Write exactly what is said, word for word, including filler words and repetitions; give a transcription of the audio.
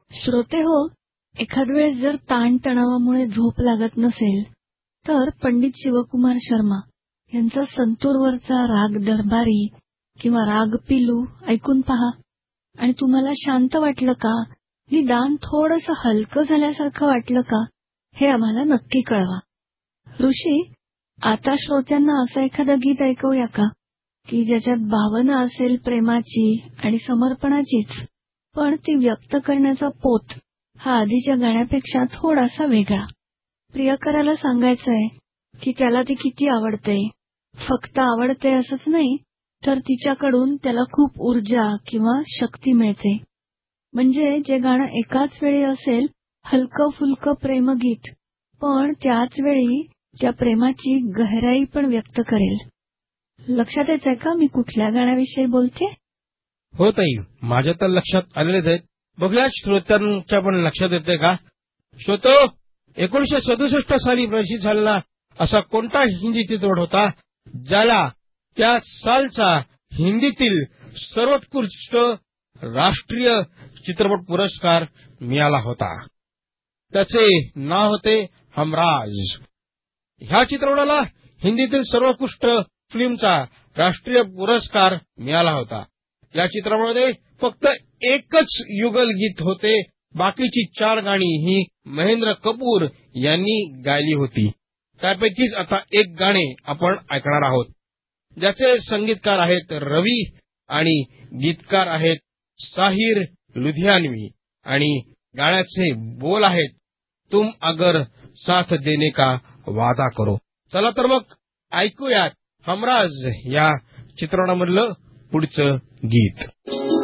श्रोते हो, एखाद वेळेस जर ताणतणावामुळे झोप लागत नसेल तर पंडित शिवकुमार शर्मा यांचा संतूरवरचा राग दरबारी किंवा राग पिलू ऐकून पहा आणि तुम्हाला शांत वाटलं का, निदान थोडंसं हलकं झाल्यासारखं वाटलं का, हे आम्हाला नक्की कळवा. ऋषी, आता श्रोत्यांना असं एखादं गीत ऐकवूया का की ज्याच्यात भावना असेल प्रेमाची आणि समर्पणाचीच, पण ती व्यक्त करण्याचा पोत हा आधीच्या गाण्यापेक्षा थोडासा वेगळा. प्रियकराला सांगायचंय की त्याला ती किती आवडते. फक्त आवडते असंच नाही, तर तिच्याकडून त्याला खूप ऊर्जा किंवा शक्ती मिळते. म्हणजे जे गाणं एकाच वेळी असेल हलकं फुलकं प्रेमगीत, पण त्याच वेळी त्या प्रेमाची गहराई पण व्यक्त करेल. लक्षात येतंय का मी कुठल्या गाण्याविषयी बोलते? हो ताई, माझ्या तर लक्षात आलेलेच आहेत. बघूया श्रोत्यांच्या पण लक्षात येते का? श्रोतो, एकोणीशे सदुसष्ट साली प्रदर्शित झालेला असा कोणता हिंदी चित्रपट होता ज्याला त्या सालचा हिंदीतील सर्वोत्कृष्ट राष्ट्रीय चित्रपट पुरस्कार मिळाला होता? त्याचे नाव होते हमराज. ह्या चित्रपटाला हिंदीतील सर्वोत्कृष्ट फिल्मचा राष्ट्रीय पुरस्कार मिळाला होता. या चित्रपटामध्ये फक्त एकच युगल गीत होते. बाकीची चार गाणी ही महेंद्र कपूर यांनी गायली होती. त्यापैकीच आता एक गाणे आपण ऐकणार आहोत, ज्याचे संगीतकार आहेत रवी आणि गीतकार आहेत साहिर लुधियानवी आणि गाण्याचे बोल आहेत तुम अगर साथ देने का वादा करो. चला तर मग ऐकूयात हमराज या चित्रपटामधलं पुढचं गीत.